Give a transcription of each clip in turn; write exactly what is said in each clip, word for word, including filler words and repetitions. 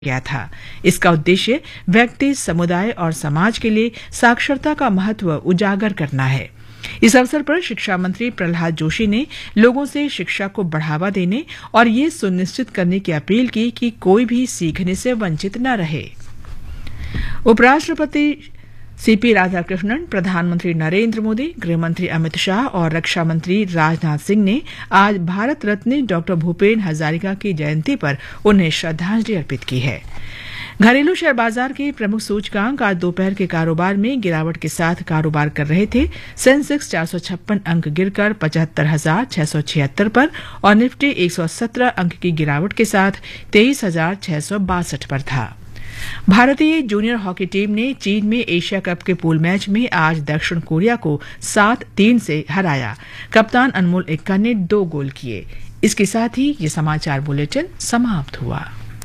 गया था। इसका उद्देश्य व्यक्ति, समुदाय और समाज के लिए साक्षरता का महत्व उजागर करना है। इस अवसर पर शिक्षा मंत्री प्रहलाद जोशी ने लोगों से शिक्षा को बढ़ावा देने और ये सुनिश्चित करने की अपील की कि कोई भी सीखने से वंचित न रहे। उपराष्ट्रपति सीपी राधाकृष्णन, प्रधानमंत्री नरेंद्र मोदी, गृहमंत्री अमित शाह और रक्षा मंत्री राजनाथ सिंह ने आज भारत रत्न डॉक्टर भूपेन हजारिका की जयंती पर उन्हें श्रद्धांजलि अर्पित की है। घरेलू शेयर बाजार के प्रमुख सूचकांक आज दोपहर के कारोबार में गिरावट के साथ कारोबार कर रहे थे। सेंसेक्स चार सौ छप्पन अंक गिरकर पचहत्तर हजार छह सौ छिहत्तर पर और निफ्टी एक सौ सत्रह अंक की गिरावट के साथ तेईस हजार छह सौ बासठ पर था। भारतीय जूनियर हॉकी टीम ने चीन में एशिया कप के पूल मैच में आज दक्षिण कोरिया को सात तीन से हराया। कप्तान अनमोल एक्का ने दो गोल किए। इसके साथ ही ये समाचार बुलेटिन समाप्त हुआ।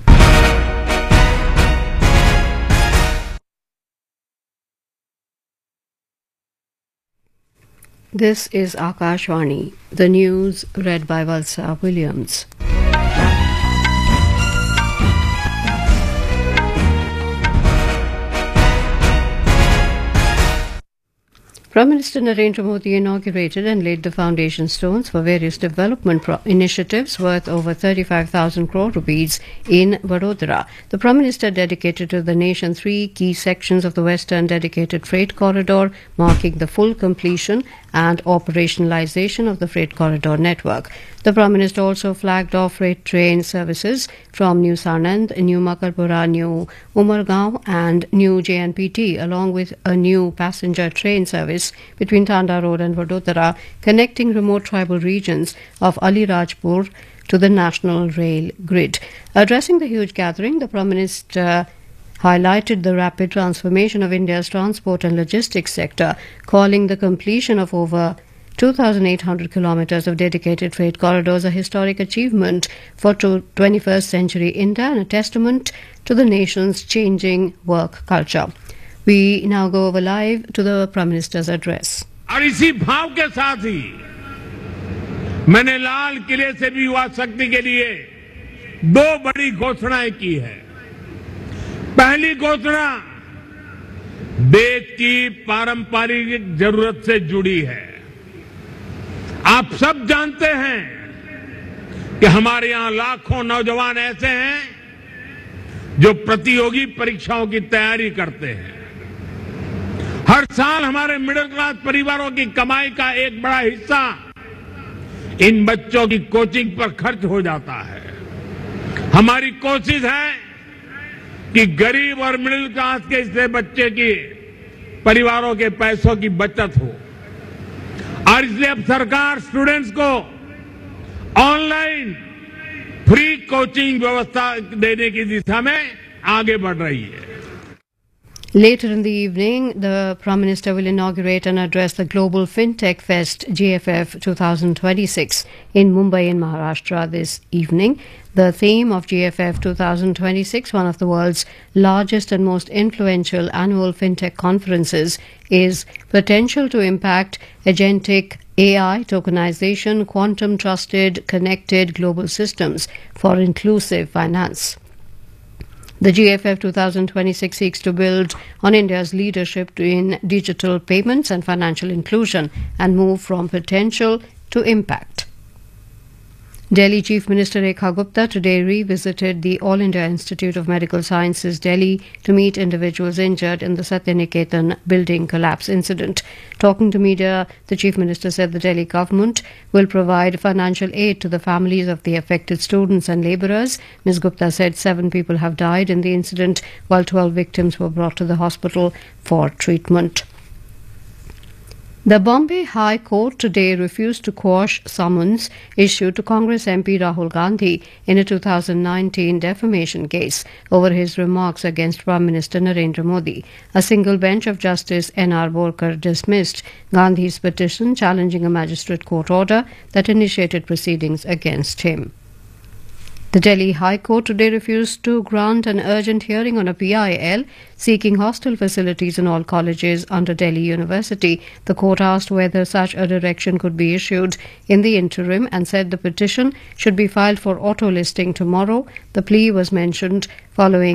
This is Akashvani, the news read by Valsa Williams. Prime Minister Narendra Modi inaugurated and laid the foundation stones for various development pro- initiatives worth over thirty-five thousand crore rupees in Vadodara. The Prime Minister dedicated to the nation three key sections of the Western Dedicated Freight Corridor, marking the full completion and operationalization of the freight corridor network. The Prime Minister also flagged off freight train services from New Sanand, New Makarpura, New Umargaon and New J N P T, along with a new passenger train service between Tanda Road and Vadodara, connecting remote tribal regions of Alirajpur to the national rail grid. Addressing the huge gathering, the Prime Minister highlighted the rapid transformation of India's transport and logistics sector, calling the completion of over two thousand eight hundred kilometers of dedicated freight corridors a historic achievement for twenty-first century India and a testament to the nation's changing work culture. We now go over live to the Prime Minister's address. और इसी भाव के साथ ही मैंने लाल किले से भी युवा शक्ति के लिए दो बड़ी घोषणाएं की है। पहली घोषणा देश की पारंपरिक जरूरत से जुड़ी है। आप सब जानते हैं कि हमारे यहां लाखों नौजवान ऐसे हैं जो प्रतियोगी परीक्षाओं की तैयारी करते हैं। हर साल हमारे मिडिल क्लास परिवारों की कमाई का एक बड़ा हिस्सा इन बच्चों की कोचिंग पर खर्च हो जाता है। हमारी कोशिश है कि गरीब और मिडिल क्लास के इससे बच्चे की परिवारों के पैसों की बचत हो और इसलिए अब सरकार स्टूडेंट्स को ऑनलाइन फ्री कोचिंग व्यवस्था देने की दिशा में आगे बढ़ रही है। Later in the evening, the Prime Minister will inaugurate and address the Global FinTech Fest G F F twenty twenty-six in Mumbai in Maharashtra this evening. The theme of G F F twenty twenty-six, one of the world's largest and most influential annual fintech conferences, is potential to impact agentic A I, tokenization, quantum trusted, connected global systems for inclusive finance. The G F F twenty twenty-six seeks to build on India's leadership in digital payments and financial inclusion and move from potential to impact. Delhi Chief Minister Rekha Gupta today revisited the All India Institute of Medical Sciences, Delhi, to meet individuals injured in the Satyaniketan building collapse incident. Talking to media, the Chief Minister said the Delhi government will provide financial aid to the families of the affected students and labourers. Miz Gupta said seven people have died in the incident, while twelve victims were brought to the hospital for treatment. The Bombay High Court today refused to quash summons issued to Congress M P Rahul Gandhi in a two thousand nineteen defamation case over his remarks against Prime Minister Narendra Modi. A single bench of Justice N R Borkar dismissed Gandhi's petition challenging a magistrate court order that initiated proceedings against him. The Delhi High Court today refused to grant an urgent hearing on a P I L seeking hostel facilities in all colleges under Delhi University. The court asked whether such a direction could be issued in the interim and said the petition should be filed for auto listing tomorrow. The plea was mentioned following